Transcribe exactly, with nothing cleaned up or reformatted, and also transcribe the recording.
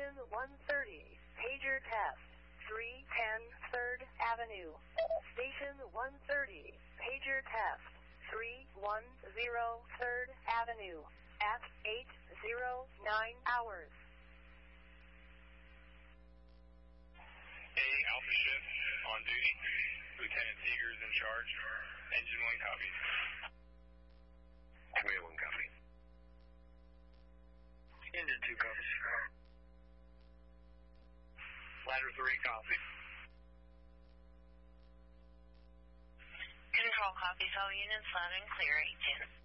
Station one thirty, pager test, three ten third Avenue. Station one thirty, pager test, three one zero third Avenue, at eight oh nine hours. A Alpha Shift on duty. Lieutenant Seeger's in charge. Engine one copies. Command one copy. Engine two copies. Ladder three copies. Control copies, all units loud and clear, eight ten.